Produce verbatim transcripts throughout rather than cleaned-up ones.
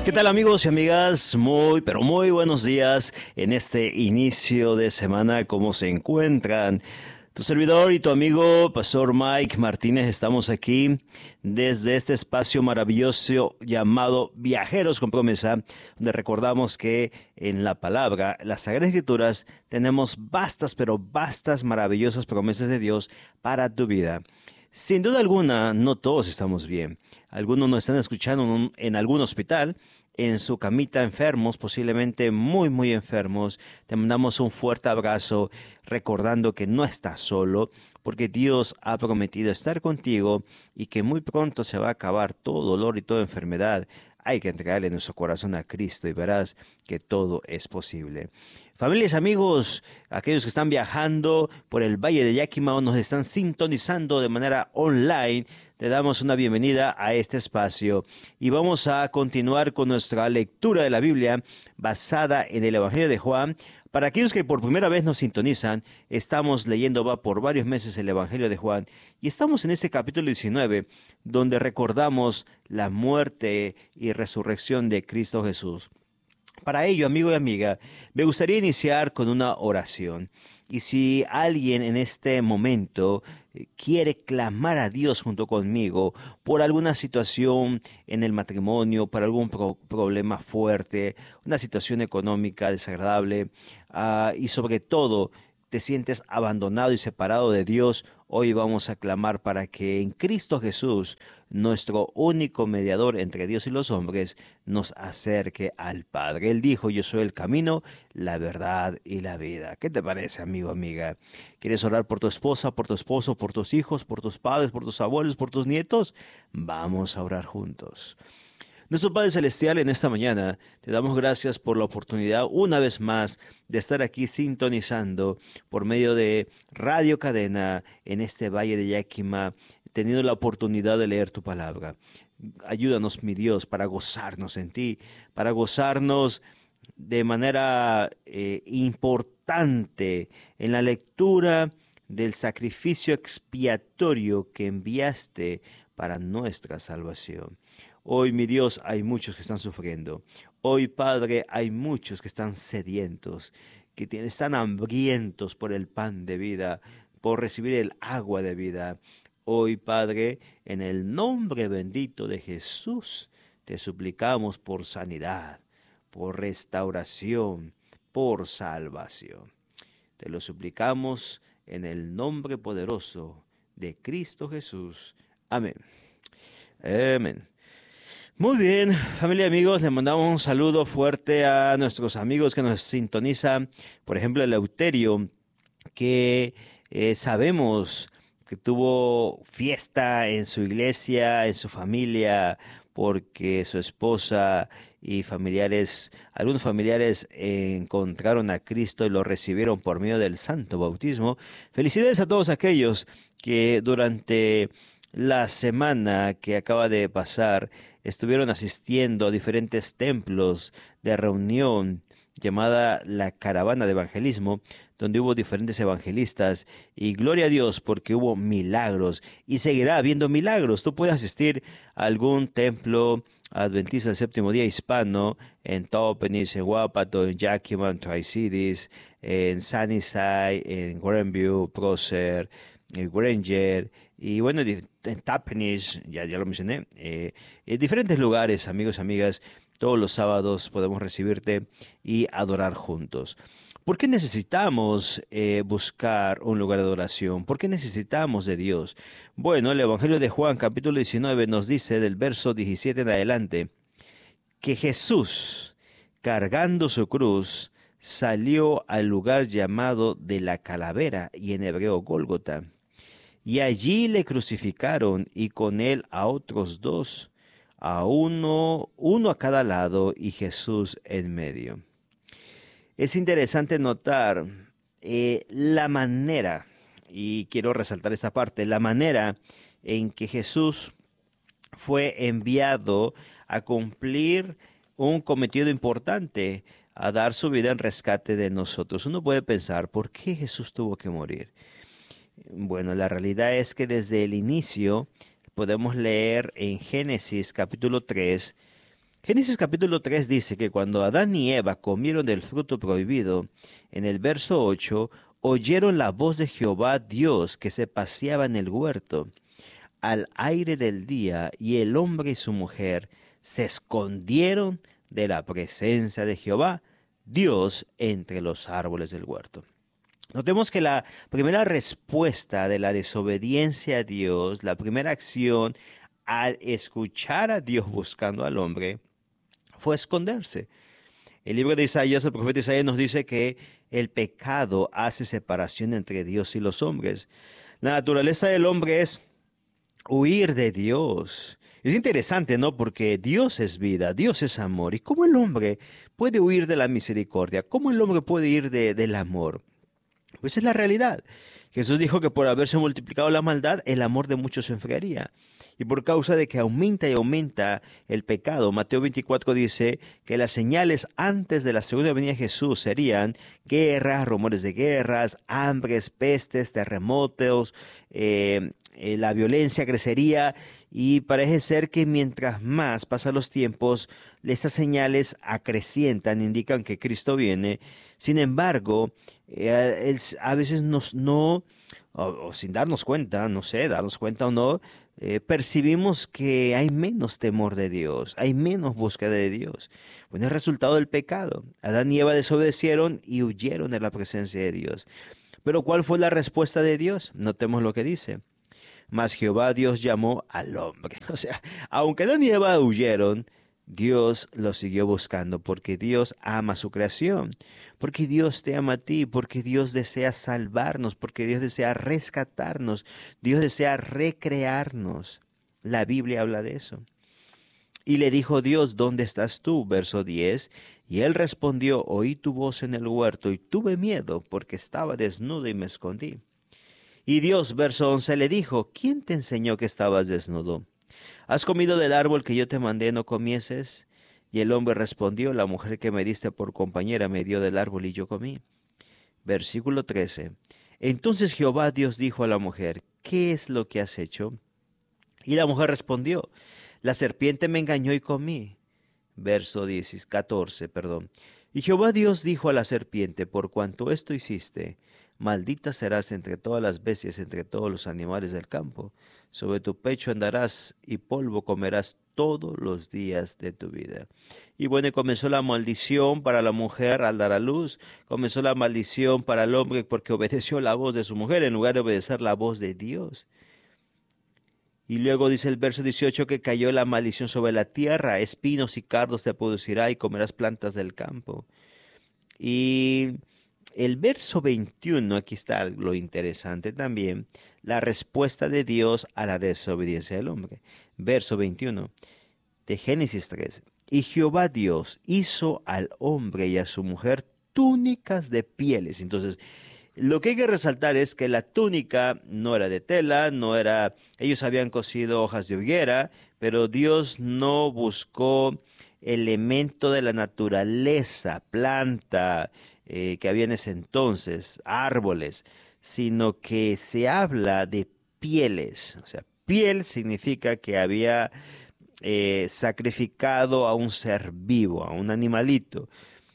¿Qué tal amigos y amigas? Muy, pero muy buenos días en este inicio de semana. ¿Cómo se encuentran? Tu servidor y tu amigo, Pastor Mike Martínez, estamos aquí desde este espacio maravilloso llamado Viajeros con Promesa, donde recordamos que en la palabra, las Sagradas Escrituras, tenemos vastas, pero vastas, maravillosas promesas de Dios para tu vida. Sin duda alguna, no todos estamos bien. Algunos nos están escuchando en, un- en algún hospital, en su camita enfermos, posiblemente muy, muy enfermos. Te mandamos un fuerte abrazo, recordando que no estás solo, porque Dios ha prometido estar contigo y que muy pronto se va a acabar todo dolor y toda enfermedad. Hay que entregarle nuestro corazón a Cristo y verás que todo es posible. Familias, amigos, aquellos que están viajando por el Valle de Yakima o nos están sintonizando de manera online, te damos una bienvenida a este espacio y vamos a continuar con nuestra lectura de la Biblia basada en el Evangelio de Juan. Para aquellos que por primera vez nos sintonizan, estamos leyendo va por varios meses el Evangelio de Juan y estamos en este capítulo diecinueve donde recordamos la muerte y resurrección de Cristo Jesús. Para ello, amigo y amiga, me gustaría iniciar con una oración. Y si alguien en este momento eh, quiere clamar a Dios junto conmigo por alguna situación en el matrimonio, por algún pro- problema fuerte, una situación económica desagradable, ah, y sobre todo te sientes abandonado y separado de Dios, hoy vamos a clamar para que en Cristo Jesús, nuestro único mediador entre Dios y los hombres, nos acerque al Padre. Él dijo, yo soy el camino, la verdad y la vida. ¿Qué te parece, amigo, amiga? ¿Quieres orar por tu esposa, por tu esposo, por tus hijos, por tus padres, por tus abuelos, por tus nietos? Vamos a orar juntos. Nuestro Padre Celestial, en esta mañana te damos gracias por la oportunidad una vez más de estar aquí sintonizando por medio de Radio Cadena en este Valle de Yakima, teniendo la oportunidad de leer tu palabra. Ayúdanos, mi Dios, para gozarnos en ti, para gozarnos de manera eh, importante en la lectura del sacrificio expiatorio que enviaste para nuestra salvación. Hoy, mi Dios, hay muchos que están sufriendo. Hoy, Padre, hay muchos que están sedientos, que tienen- están hambrientos por el pan de vida, por recibir el agua de vida. Hoy, Padre, en el nombre bendito de Jesús, te suplicamos por sanidad, por restauración, por salvación. Te lo suplicamos en el nombre poderoso de Cristo Jesús. Amén. Amén. Muy bien, familia y amigos, le mandamos un saludo fuerte a nuestros amigos que nos sintonizan. Por ejemplo, Eleuterio, que eh, sabemos que tuvo fiesta en su iglesia, en su familia, porque su esposa y familiares, algunos familiares eh, encontraron a Cristo y lo recibieron por medio del santo bautismo. Felicidades a todos aquellos que durante la semana que acaba de pasar estuvieron asistiendo a diferentes templos de reunión llamada la Caravana de Evangelismo, donde hubo diferentes evangelistas y gloria a Dios porque hubo milagros y seguirá habiendo milagros. Tú puedes asistir a algún templo adventista del séptimo día hispano en Topenis, en Wapato, en Yakima, en Tri-Cities, en Sunnyside, en Grandview, Prosser, en Granger y bueno, di- en Tapenis, ya, ya lo mencioné, eh, en diferentes lugares, amigos, amigas, todos los sábados podemos recibirte y adorar juntos. ¿Por qué necesitamos eh, buscar un lugar de adoración? ¿Por qué necesitamos de Dios? Bueno, el Evangelio de Juan, capítulo diecinueve, nos dice del verso diecisiete en adelante que Jesús, cargando su cruz, salió al lugar llamado de la calavera y en hebreo Gólgota. Y allí le crucificaron y con él a otros dos, a uno, uno a cada lado y Jesús en medio. Es interesante notar eh, la manera, y quiero resaltar esta parte, la manera en que Jesús fue enviado a cumplir un cometido importante, a dar su vida en rescate de nosotros. Uno puede pensar, ¿por qué Jesús tuvo que morir? Bueno, la realidad es que desde el inicio podemos leer en Génesis capítulo tres Génesis capítulo tres dice que cuando Adán y Eva comieron del fruto prohibido, en el verso ocho, oyeron la voz de Jehová Dios que se paseaba en el huerto al aire del día, y el hombre y su mujer se escondieron de la presencia de Jehová Dios entre los árboles del huerto. Notemos que la primera respuesta de la desobediencia a Dios, la primera acción al escuchar a Dios buscando al hombre, fue esconderse. El libro de Isaías, el profeta Isaías nos dice que el pecado hace separación entre Dios y los hombres. La naturaleza del hombre es huir de Dios. Es interesante, ¿no? Porque Dios es vida, Dios es amor. ¿Y cómo el hombre puede huir de la misericordia? ¿Cómo el hombre puede huir de, del amor? Pues es la realidad. Jesús dijo que por haberse multiplicado la maldad, el amor de muchos se enfriaría. Y por causa de que aumenta y aumenta el pecado, Mateo veinticuatro dice que las señales antes de la segunda venida de Jesús serían guerras, rumores de guerras, hambres, pestes, terremotos, eh, eh, la violencia crecería, y parece ser que mientras más pasan los tiempos, estas señales acrecientan, indican que Cristo viene. Sin embargo, eh, el, a veces nos, no, o, o sin darnos cuenta, no sé, darnos cuenta o no, Eh, percibimos que hay menos temor de Dios, hay menos búsqueda de Dios. Bueno, es el resultado del pecado. Adán y Eva desobedecieron y huyeron de la presencia de Dios. Pero ¿cuál fue la respuesta de Dios? Notemos lo que dice. Mas Jehová Dios llamó al hombre. O sea, aunque Adán y Eva huyeron, Dios los siguió buscando porque Dios ama su creación, porque Dios te ama a ti, porque Dios desea salvarnos, porque Dios desea rescatarnos, Dios desea recrearnos. La Biblia habla de eso. Y le dijo Dios, ¿dónde estás tú? Verso diez. Y él respondió, oí tu voz en el huerto y tuve miedo porque estaba desnudo y me escondí. Y Dios, verso once, le dijo, ¿quién te enseñó que estabas desnudo? ¿Has comido del árbol que yo te mandé no comieses? Y el hombre respondió, la mujer que me diste por compañera me dio del árbol y yo comí. Versículo trece. Entonces Jehová Dios dijo a la mujer, ¿qué es lo que has hecho? Y la mujer respondió, la serpiente me engañó y comí. Verso catorce, perdón. Y Jehová Dios dijo a la serpiente, por cuanto esto hiciste, maldita serás entre todas las bestias, entre todos los animales del campo. Sobre tu pecho andarás y polvo comerás todos los días de tu vida. Y bueno, comenzó la maldición para la mujer al dar a luz. Comenzó la maldición para el hombre porque obedeció la voz de su mujer en lugar de obedecer la voz de Dios. Y luego dice el verso dieciocho que cayó la maldición sobre la tierra. Espinos y cardos te producirá y comerás plantas del campo. Y el verso veintiuno, aquí está lo interesante también, la respuesta de Dios a la desobediencia del hombre. Verso veintiuno de Génesis tres. Y Jehová Dios hizo al hombre y a su mujer túnicas de pieles. Entonces, lo que hay que resaltar es que la túnica no era de tela, no era, ellos habían cosido hojas de higuera, pero Dios no buscó elemento de la naturaleza, planta, Eh, que había en ese entonces, árboles, sino que se habla de pieles. O sea, piel significa que había eh, sacrificado a un ser vivo, a un animalito,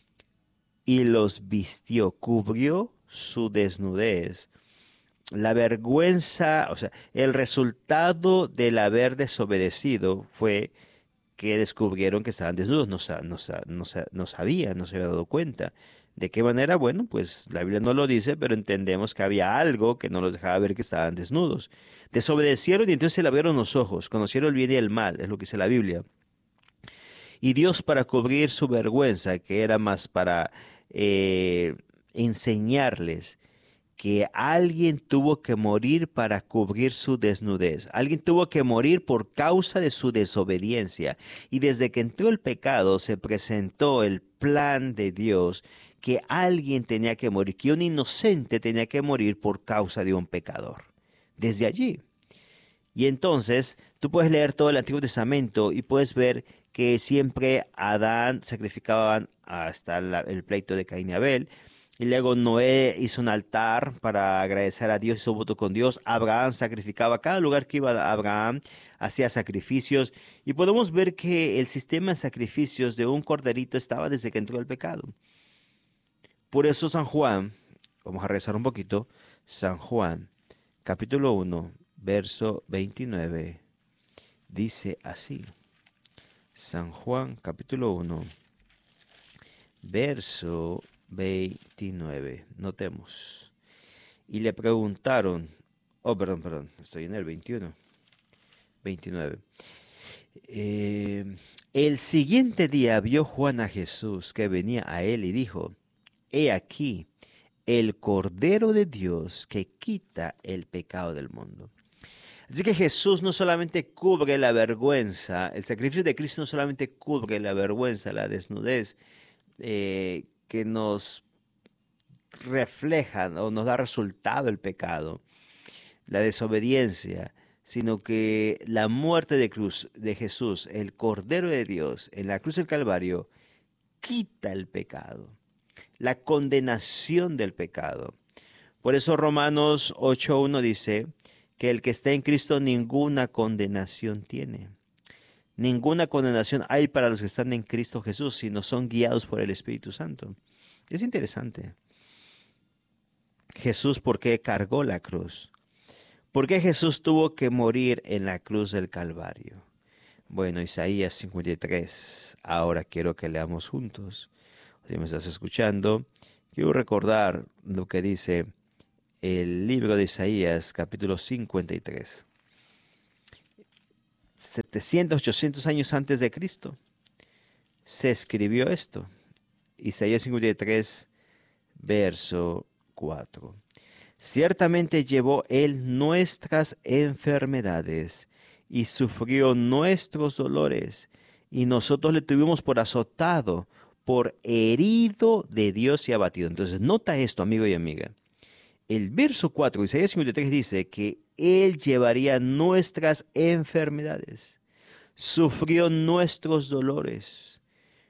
y los vistió, cubrió su desnudez. La vergüenza, o sea, el resultado del haber desobedecido fue que descubrieron que estaban desnudos, no, no, no, no sabían, no se había dado cuenta. ¿De qué manera? Bueno, pues la Biblia no lo dice, pero entendemos que había algo que no los dejaba ver que estaban desnudos. Desobedecieron y entonces se le abrieron los ojos, conocieron el bien y el mal, es lo que dice la Biblia. Y Dios, para cubrir su vergüenza, que era más para eh, enseñarles que alguien tuvo que morir para cubrir su desnudez. Alguien tuvo que morir por causa de su desobediencia. Y desde que entró el pecado se presentó el plan de Dios que alguien tenía que morir, que un inocente tenía que morir por causa de un pecador. Desde allí. Y entonces tú puedes leer todo el Antiguo Testamento y puedes ver que siempre Adán sacrificaban hasta la, el pleito de Caín y Abel. Y luego Noé hizo un altar para agradecer a Dios y su voto con Dios. Abraham sacrificaba, cada lugar que iba Abraham hacía sacrificios. Y podemos ver que el sistema de sacrificios de un corderito estaba desde que entró el pecado. Por eso San Juan, vamos a regresar un poquito, San Juan, capítulo uno, verso veintinueve, dice así. San Juan, capítulo uno, verso veintinueve, notemos. Y le preguntaron, oh, perdón, perdón, estoy en el veintiuno, veintinueve. Eh, el siguiente día vio Juan a Jesús que venía a él y dijo, he aquí el Cordero de Dios que quita el pecado del mundo. Así que Jesús no solamente cubre la vergüenza, el sacrificio de Cristo no solamente cubre la vergüenza, la desnudez, eh, que nos refleja o nos da resultado el pecado, la desobediencia, sino que la muerte de cruz de Jesús, el Cordero de Dios, en la cruz del Calvario, quita el pecado, la condenación del pecado. Por eso Romanos ocho uno dice que el que está en Cristo ninguna condenación tiene. Ninguna condenación hay para los que están en Cristo Jesús, sino son guiados por el Espíritu Santo. Es interesante. Jesús, ¿por qué cargó la cruz? ¿Por qué Jesús tuvo que morir en la cruz del Calvario? Bueno, Isaías cincuenta y tres. Ahora quiero que leamos juntos. Si me estás escuchando, quiero recordar lo que dice el libro de Isaías, capítulo cincuenta y tres. setecientos, ochocientos años antes de Cristo se escribió esto. Isaías cincuenta y tres, verso cuatro. Ciertamente llevó él nuestras enfermedades y sufrió nuestros dolores, y nosotros le tuvimos por azotado, por herido de Dios y abatido. Entonces, nota esto, amigo y amiga. El verso cuatro de Isaías cincuenta y tres dice que él llevaría nuestras enfermedades, sufrió nuestros dolores,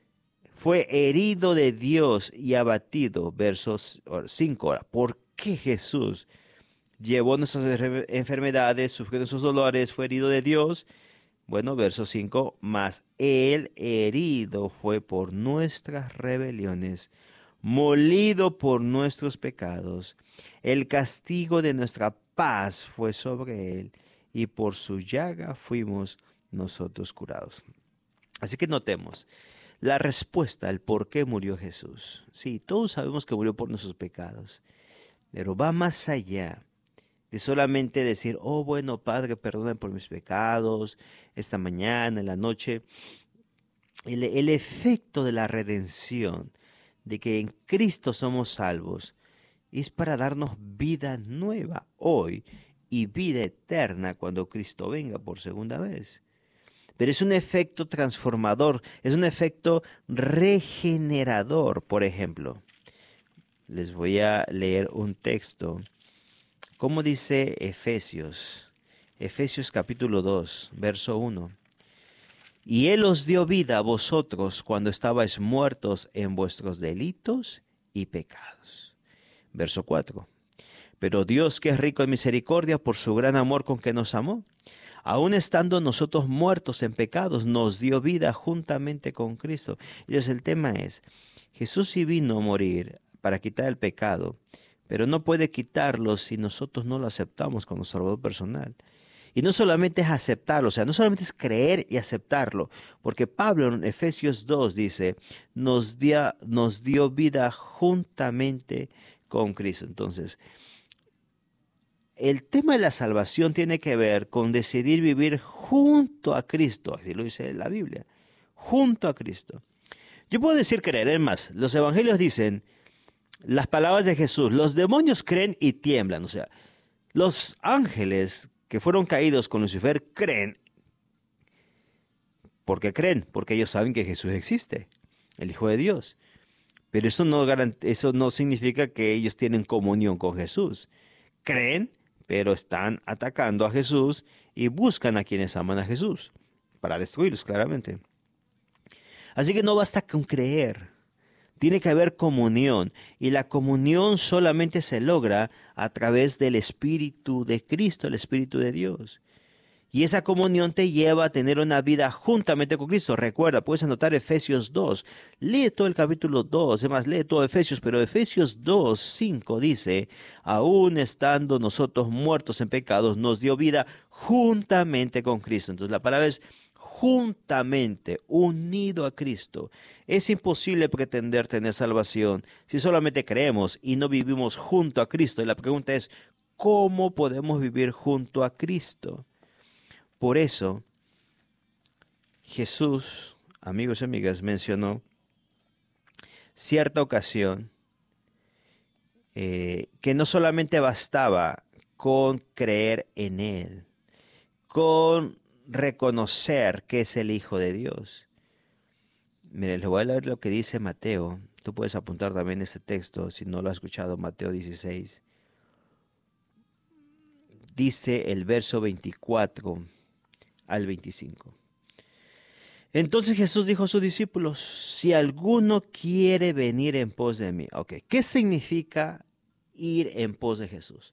fue herido de Dios y abatido. Versos cinco. ¿Por qué Jesús llevó nuestras enfermedades, sufrió nuestros dolores, fue herido de Dios? Bueno, verso cinco, mas él herido fue por nuestras rebeliones, molido por nuestros pecados. El castigo de nuestra paz fue sobre él, y por su llaga fuimos nosotros curados. Así que notemos la respuesta al por qué murió Jesús. Sí, todos sabemos que murió por nuestros pecados, pero va más allá de solamente decir, oh, bueno, Padre, perdóname por mis pecados, esta mañana, en la noche. El, el efecto de la redención, de que en Cristo somos salvos, es para darnos vida nueva hoy y vida eterna cuando Cristo venga por segunda vez. Pero es un efecto transformador, es un efecto regenerador. Por ejemplo, les voy a leer un texto. ¿Cómo dice Efesios? Efesios capítulo dos, verso uno. Y Él os dio vida a vosotros cuando estabais muertos en vuestros delitos y pecados. Verso cuatro. Pero Dios, que es rico en misericordia por su gran amor con que nos amó, aun estando nosotros muertos en pecados, nos dio vida juntamente con Cristo. Entonces el tema es, Jesús sí vino a morir para quitar el pecado, pero no puede quitarlo si nosotros no lo aceptamos como Salvador personal. Y no solamente es aceptarlo, o sea, no solamente es creer y aceptarlo, porque Pablo en Efesios dos dice, nos dio, nos dio vida juntamente con Cristo. Entonces, el tema de la salvación tiene que ver con decidir vivir junto a Cristo, así lo dice la Biblia, junto a Cristo. Yo puedo decir creer, es más, los evangelios dicen las palabras de Jesús, los demonios creen y tiemblan, o sea, los ángeles que fueron caídos con Lucifer creen. ¿Por qué creen? Porque ellos saben que Jesús existe, el Hijo de Dios. Pero eso no, eso no significa que ellos tienen comunión con Jesús. Creen, pero están atacando a Jesús y buscan a quienes aman a Jesús para destruirlos, claramente. Así que no basta con creer. Tiene que haber comunión, y la comunión solamente se logra a través del Espíritu de Cristo, el Espíritu de Dios. Y esa comunión te lleva a tener una vida juntamente con Cristo. Recuerda, puedes anotar Efesios dos. Lee todo el capítulo dos, además lee todo Efesios, pero Efesios dos, cinco dice, aún estando nosotros muertos en pecados, nos dio vida juntamente con Cristo. Entonces la palabra es juntamente, unido a Cristo. Es imposible pretender tener salvación si solamente creemos y no vivimos junto a Cristo. Y la pregunta es, ¿cómo podemos vivir junto a Cristo? Por eso, Jesús, amigos y amigas, mencionó cierta ocasión eh, que no solamente bastaba con creer en Él, con reconocer que es el Hijo de Dios. Mire, les voy a leer lo que dice Mateo. Tú puedes apuntar también este texto si no lo has escuchado, Mateo dieciséis. Dice el verso veinticuatro al veinticinco. Entonces Jesús dijo a sus discípulos, si alguno quiere venir en pos de mí. Ok, ¿qué significa ir en pos de Jesús?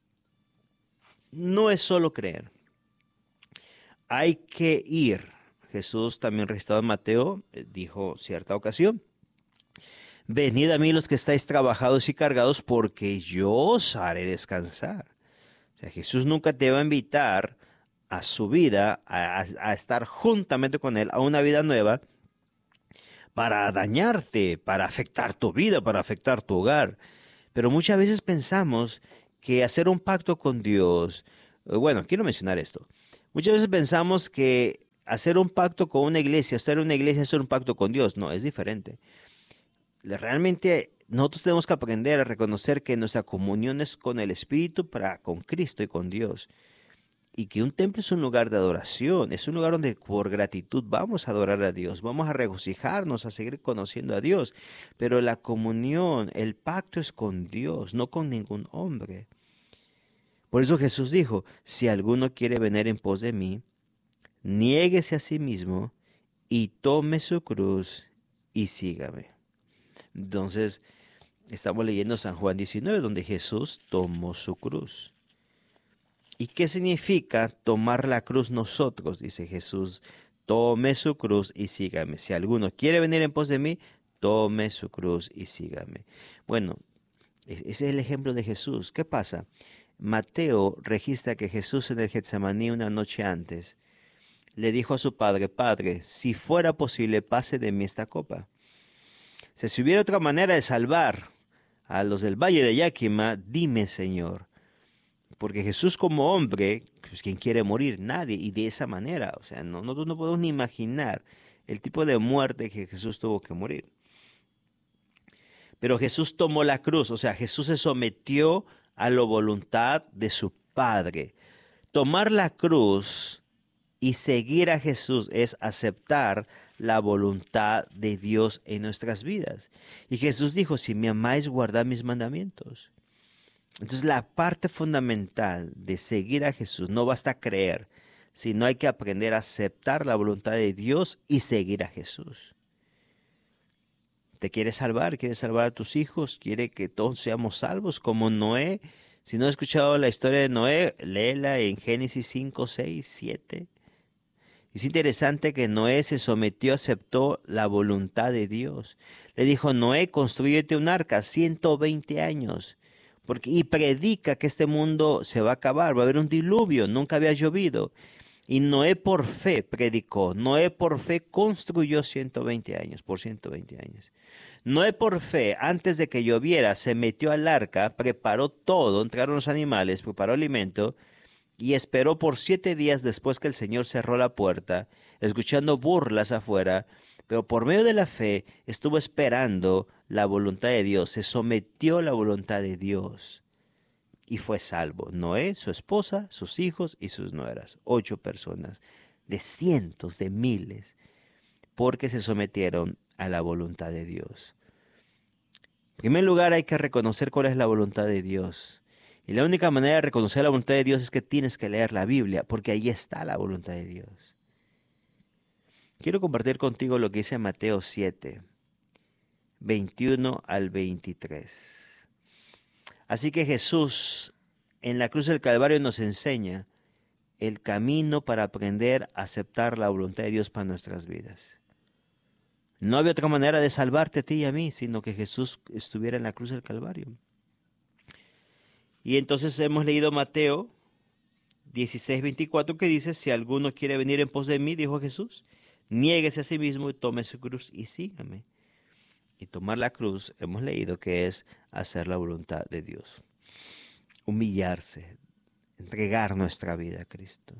No es solo creer. Hay que ir. Jesús también registrado en Mateo dijo cierta ocasión, venid a mí los que estáis trabajados y cargados, porque yo os haré descansar. O sea, Jesús nunca te va a invitar a su vida, a, a estar juntamente con Él, a una vida nueva, para dañarte, para afectar tu vida, para afectar tu hogar. Pero muchas veces pensamos que hacer un pacto con Dios, bueno, quiero mencionar esto, muchas veces pensamos que hacer un pacto con una iglesia, estar en una iglesia, hacer un pacto con Dios, no, es diferente. Realmente nosotros tenemos que aprender a reconocer que nuestra comunión es con el Espíritu, para, con Cristo y con Dios. Y que un templo es un lugar de adoración, es un lugar donde por gratitud vamos a adorar a Dios, vamos a regocijarnos, a seguir conociendo a Dios. Pero la comunión, el pacto es con Dios, no con ningún hombre. Por eso Jesús dijo, si alguno quiere venir en pos de mí, niéguese a sí mismo y tome su cruz y sígame. Entonces, estamos leyendo San Juan diecinueve, donde Jesús tomó su cruz. ¿Y qué significa tomar la cruz nosotros? Dice Jesús, tome su cruz y sígame. Si alguno quiere venir en pos de mí, tome su cruz y sígame. Bueno, ese es el ejemplo de Jesús. ¿Qué pasa? Mateo registra que Jesús en el Getsemaní una noche antes le dijo a su padre, Padre, si fuera posible, pase de mí esta copa. O sea, si hubiera otra manera de salvar a los del valle de Yakima, dime, Señor. Porque Jesús como hombre, pues ¿quién quiere morir? Nadie. Y de esa manera, o sea, no, nosotros no podemos ni imaginar el tipo de muerte que Jesús tuvo que morir. Pero Jesús tomó la cruz, o sea, Jesús se sometió a la voluntad de su Padre. Tomar la cruz y seguir a Jesús es aceptar la voluntad de Dios en nuestras vidas. Y Jesús dijo, si me amáis, guardad mis mandamientos. Entonces la parte fundamental de seguir a Jesús no basta creer, sino hay que aprender a aceptar la voluntad de Dios y seguir a Jesús. ¿Te quieres salvar? ¿Quieres salvar a tus hijos? ¿Quiere que todos seamos salvos como Noé? Si no has escuchado la historia de Noé, léela en Génesis cinco, seis, siete. Es interesante que Noé se sometió, aceptó la voluntad de Dios. Le dijo, Noé, construyete un arca, ciento veinte años. Porque, y predica que este mundo se va a acabar, va a haber un diluvio, nunca había llovido. Y Noé por fe predicó, Noé por fe construyó ciento veinte años, por ciento veinte años. Noé por fe, antes de que lloviera, se metió al arca, preparó todo, entraron los animales, preparó alimento y esperó por siete días después que el Señor cerró la puerta, escuchando burlas afuera, pero por medio de la fe estuvo esperando la voluntad de Dios, se sometió a la voluntad de Dios y fue salvo. Noé, su esposa, sus hijos y sus nueras, ocho personas de cientos de miles, porque se sometieron a la voluntad de Dios. En primer lugar, hay que reconocer cuál es la voluntad de Dios. Y la única manera de reconocer la voluntad de Dios es que tienes que leer la Biblia, porque ahí está la voluntad de Dios. Quiero compartir contigo lo que dice Mateo siete. veintiuno al veintitrés. Así que Jesús en la cruz del Calvario nos enseña el camino para aprender a aceptar la voluntad de Dios para nuestras vidas. No había otra manera de salvarte a ti y a mí, sino que Jesús estuviera en la cruz del Calvario. Y entonces hemos leído Mateo dieciséis, veinticuatro, que dice: si alguno quiere venir en pos de mí, dijo Jesús, niéguese a sí mismo y tome su cruz y sígame. Y tomar la cruz, hemos leído que es hacer la voluntad de Dios. Humillarse, entregar nuestra vida a Cristo.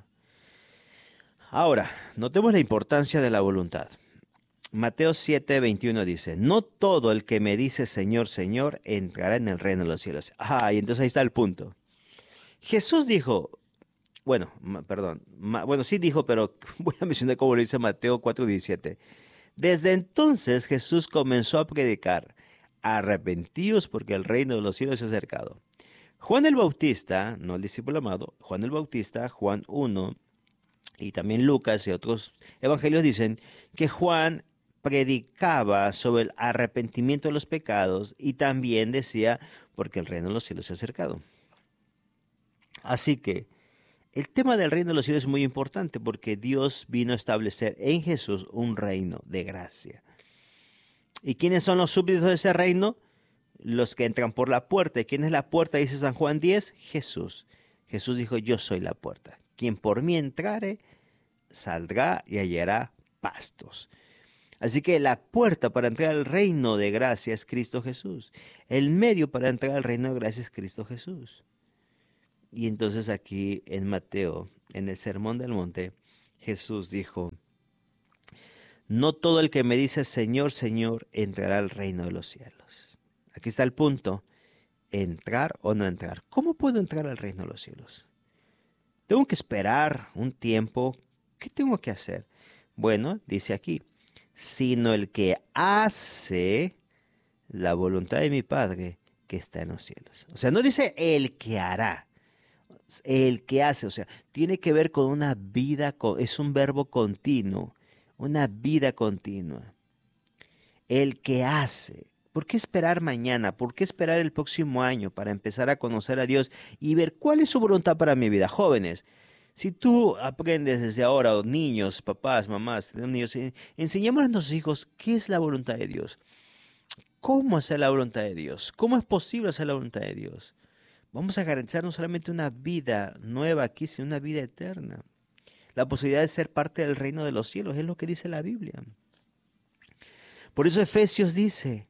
Ahora, notemos la importancia de la voluntad. Mateo siete, veintiuno dice: no todo el que me dice Señor, Señor, entrará en el reino de los cielos. Ah, y entonces ahí está el punto. Jesús dijo, bueno, ma, perdón, ma, bueno, sí dijo, pero voy a mencionar como lo dice Mateo cuatro, diecisiete. Desde entonces Jesús comenzó a predicar: arrepentíos porque el reino de los cielos se ha acercado. Juan el Bautista, no el discípulo amado, Juan el Bautista, Juan uno, y también Lucas y otros evangelios dicen que Juan predicaba sobre el arrepentimiento de los pecados y también decía porque el reino de los cielos se ha acercado. Así que el tema del reino de los cielos es muy importante porque Dios vino a establecer en Jesús un reino de gracia. ¿Y quiénes son los súbditos de ese reino? Los que entran por la puerta. ¿Y quién es la puerta? Dice San Juan diez, Jesús. Jesús dijo: yo soy la puerta. Quien por mí entrare, saldrá y hallará pastos. Así que la puerta para entrar al reino de gracia es Cristo Jesús. El medio para entrar al reino de gracia es Cristo Jesús. Y entonces aquí en Mateo, en el Sermón del Monte, Jesús dijo: no todo el que me dice Señor, Señor, entrará al reino de los cielos. Aquí está el punto: entrar o no entrar. ¿Cómo puedo entrar al reino de los cielos? ¿Tengo que esperar un tiempo? ¿Qué tengo que hacer? Bueno, dice aquí: sino el que hace la voluntad de mi Padre que está en los cielos. O sea, no dice el que hará, el que hace. O sea, tiene que ver con una vida, es un verbo continuo, una vida continua. El que hace. ¿Por qué esperar mañana? ¿Por qué esperar el próximo año para empezar a conocer a Dios y ver cuál es su voluntad para mi vida? Jóvenes, si tú aprendes desde ahora, o niños, papás, mamás, niños, enseñemos a nuestros hijos qué es la voluntad de Dios. ¿Cómo hacer la voluntad de Dios? ¿Cómo es posible hacer la voluntad de Dios? Vamos a garantizar no solamente una vida nueva aquí, sino una vida eterna. La posibilidad de ser parte del reino de los cielos es lo que dice la Biblia. Por eso Efesios dice: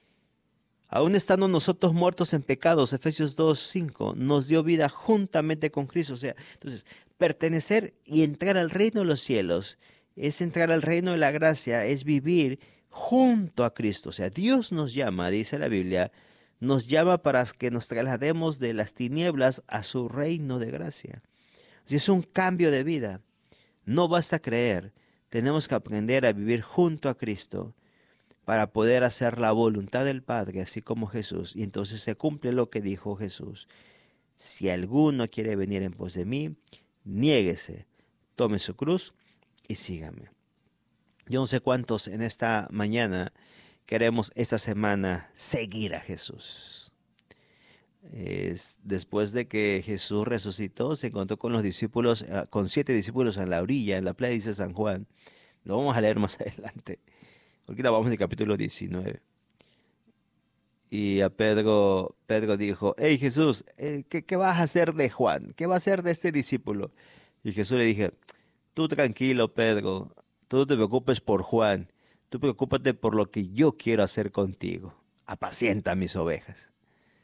aún estando nosotros muertos en pecados, Efesios dos, cinco, nos dio vida juntamente con Cristo. O sea, entonces, pertenecer y entrar al reino de los cielos es entrar al reino de la gracia, es vivir junto a Cristo. O sea, Dios nos llama, dice la Biblia, nos llama para que nos traslademos de las tinieblas a su reino de gracia. O sea, es un cambio de vida. No basta creer, tenemos que aprender a vivir junto a Cristo para poder hacer la voluntad del Padre, así como Jesús. Y entonces se cumple lo que dijo Jesús: si alguno quiere venir en pos de mí, niéguese, tome su cruz y sígame. Yo no sé cuántos en esta mañana queremos esta semana seguir a Jesús. Es después de que Jesús resucitó, se encontró con los discípulos, con siete discípulos en la orilla, en la playa, dice San Juan. Lo vamos a leer más adelante. Porque ahora vamos en el capítulo diecinueve. Y a Pedro, Pedro dijo: hey Jesús, ¿qué, ¿qué vas a hacer de Juan? ¿Qué va a hacer de este discípulo? Y Jesús le dije: tú tranquilo, Pedro, tú no te preocupes por Juan, tú preocúpate por lo que yo quiero hacer contigo. Apacienta mis ovejas.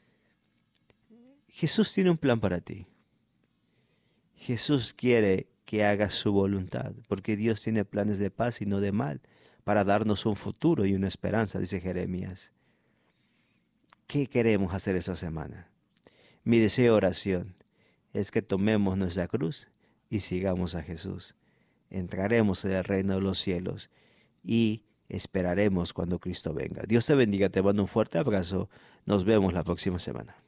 Jesús tiene un plan para ti. Jesús quiere que hagas su voluntad, porque Dios tiene planes de paz y no de mal, para darnos un futuro y una esperanza, dice Jeremías. ¿Qué queremos hacer esta semana? Mi deseo de oración es que tomemos nuestra cruz y sigamos a Jesús. Entraremos en el reino de los cielos y esperaremos cuando Cristo venga. Dios te bendiga, te mando un fuerte abrazo. Nos vemos la próxima semana.